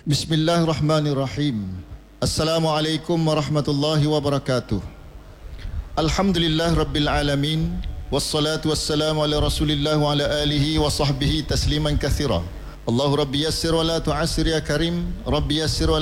Bismillahirrahmanirrahim. Assalamualaikum warahmatullahi wabarakatuh. Alhamdulillah Rabbil Alamin. Wassalatu wassalamu ala rasulillah wa ala alihi wa sahbihi tasliman kathira. Allahu Rabbi yassir wa la tu'assir ya karim. Rabbi yassir wa